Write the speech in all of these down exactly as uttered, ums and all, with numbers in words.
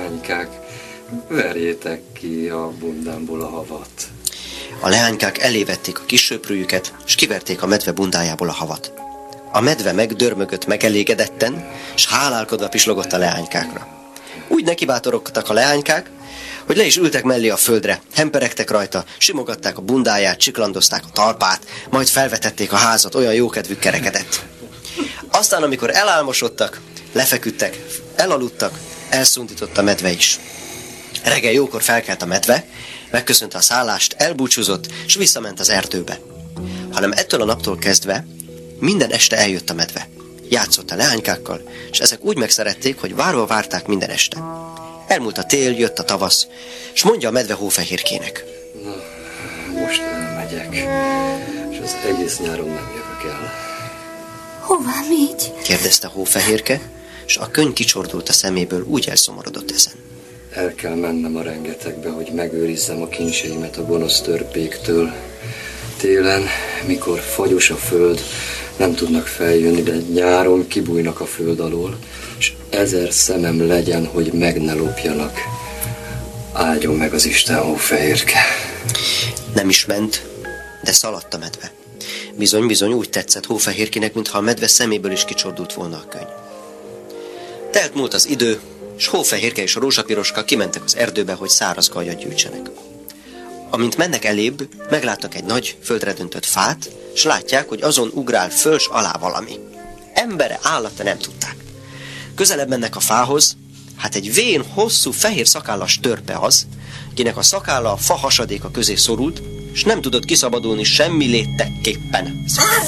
leánykák, verjétek ki a bundámból a havat. A leánykák elévették a kis söprűjüket, és kiverték a medve bundájából a havat. A medve megdörmögött megelégedetten, és hálálkodva pislogott a leánykákra. Úgy nekibátorodtak a leánykák, hogy le is ültek mellé a földre, hemperegtek rajta, simogatták a bundáját, csiklandozták a talpát, majd felvetették a házat, olyan jókedvük kerekedett. Aztán, amikor elálmosodtak, lefeküdtek, elaludtak, elszundított a medve is. Reggel jókor felkelt a medve, megköszönte a szállást, elbúcsúzott, és visszament az erdőbe. Hanem ettől a naptól kezdve minden este eljött a medve. Játszott a leánykákkal, és ezek úgy megszerették, hogy várva várták minden este. Elmúlt a tél, jött a tavasz, és mondja a medve Hófehérkének: Na, most elmegyek, és az egész nyáron nem jövök el. Hová megy? kérdezte Hófehérke, és a könny kicsordult a szeméből, úgy elszomorodott ezen. El kell mennem a rengetegbe, hogy megőrizzem a kincseimet a gonosz törpéktől. Télen, mikor fagyos a föld, nem tudnak feljönni, de nyáron kibújnak a föld alól, és ezer szemem legyen, hogy meg ne lopjanak. Áldjon meg az Isten, Hófehérke. Nem is ment, de szaladt a medve. Bizony-bizony úgy tetszett Hófehérkének, mintha a medve szeméből is kicsordult volna a könny. Telt múlt az idő, és Hófehérke és a Rózsapiroska kimentek az erdőbe, hogy száraz gajat gyűjtsenek. Amint mennek elébb, meglátnak egy nagy, földre döntött fát, s látják, hogy azon ugrál föl s alá valami. Embere, állata nem tudták. Közelebb mennek a fához, hát egy vén, hosszú, fehér szakállas törpe az, kinek a szakálla a fa hasadéka közé szorult, és nem tudott kiszabadulni semmi léttekképpen.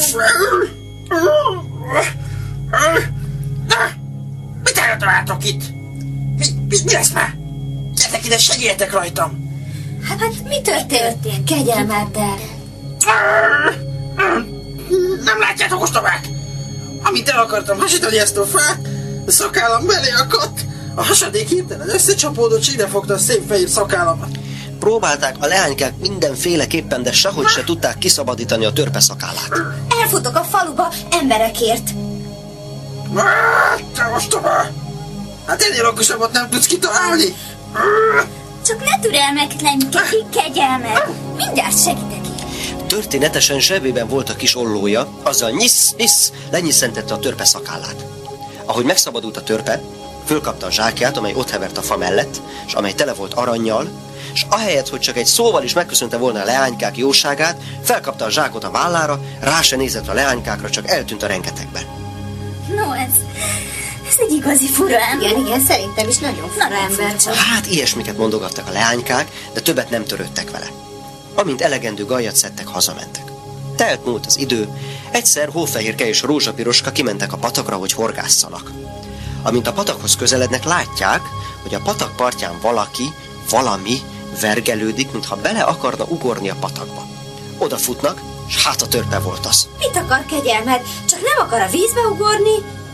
Mit eltaláltok itt? Mi, mi, mi lesz már? Gyertek ide, segélyetek rajtam! Hát, hát mi történt? Kegyelmeddel. Nem látjátok, ostobák? Amint el akartam hasítani ezt a fát, a szakállam belé akadt. A hasadék hirtelen összecsapódott, és ide fogta a szép fehér szakállamat. Próbálták a leánykák mindenféleképpen, de sehogy se tudták kiszabadítani a törpe szakállát. Elfutok a faluba emberekért. Te ostoba! Hát ennél okosabbat nem tudsz kitalálni. Csak ne türelmetlenkedj, kegyelmed. Mindjárt segítek én. Történetesen zsebében volt a kis ollója, azzal nyisz-nyisz lenyisszentette a törpe szakállát. Ahogy megszabadult a törpe, fölkapta a zsákját, amely ott hevert a fa mellett, és amely tele volt arannyal, és ahelyett, hogy csak egy szóval is megköszönte volna a leánykák jóságát, felkapta a zsákot a vállára, rá se nézett a leánykákra, csak eltűnt a rengetegben. No, ez... ez egy igazi fura ember. Igen, igen, szerintem is nagyon fura ember. Hát ilyesmiket mondogattak a leánykák, de többet nem törődtek vele. Amint elegendő gajat szedtek, hazamentek. Telt múlt az idő, egyszer Hófehérke és Rózsapiroska kimentek a patakra, hogy horgásszanak. Amint a patakhoz közelednek, látják, hogy a patak partján valaki, valami vergelődik, mintha bele akarna ugorni a patakba. Odafutnak, és hát a törpe volt az. Mit akar, kegyelmed? Csak nem akar a vízbe ugorni?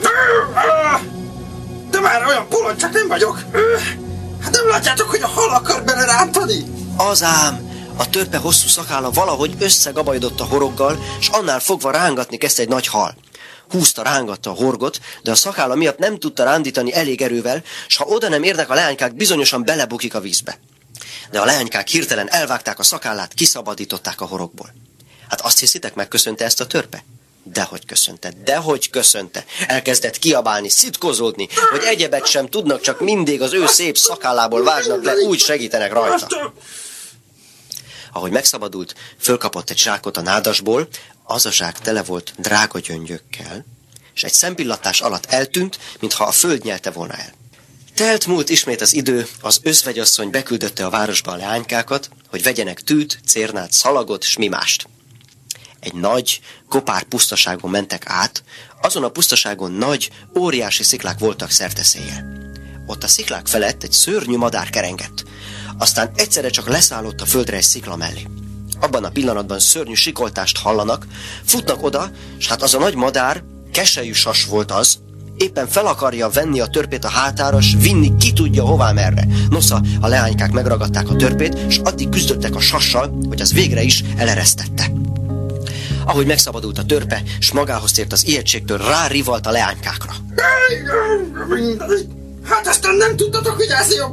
De már olyan bolond csak nem vagyok. Hát nem látjátok, hogy a hal akar bele rántani? Az ám! A törpe hosszú szakálla valahogy összegabajodott a horoggal, és annál fogva rángatni kezdte egy nagy hal. Húzta, rángatta a horgot, de a szakálla miatt nem tudta rándítani elég erővel, s ha oda nem érnek a leánykák, bizonyosan belebukik a vízbe. De a leánykák hirtelen elvágták a szakállát, kiszabadították a horogból. Hát azt hiszitek, megköszönte ezt a törpe? Dehogy köszönte, dehogy köszönte. Elkezdett kiabálni, szitkozódni, hogy egyebet sem tudnak, csak mindig az ő szép szakállából vágnak le, úgy segítenek rajta. Ahogy megszabadult, fölkapott egy zsákot a nádasból, az a zsák tele volt drága gyöngyökkel, és egy szempillantás alatt eltűnt, mintha a föld nyelte volna el. Telt múlt ismét az idő, az özvegyasszony beküldötte a városba a leánykákat, hogy vegyenek tűt, cérnát, szalagot, s mi mást. Egy nagy, kopár pusztaságon mentek át, azon a pusztaságon nagy, óriási sziklák voltak szerte-széjjel. Ott a sziklák felett egy szörnyű madár kerengett, aztán egyszerre csak leszállott a földre egy szikla mellé. Abban a pillanatban szörnyű sikoltást hallanak, futnak oda, s hát az a nagy madár, keselyű sas volt az, éppen fel akarja venni a törpét a hátára, s vinni ki tudja hová merre. Nosza, a leánykák megragadták a törpét, s addig küzdöttek a sassal, hogy az végre is eleresztette. Ahogy megszabadult a törpe, s magához tért az ijegységtől, rárivalt a leánykákra. Hát aztán nem tudtatok vigyázni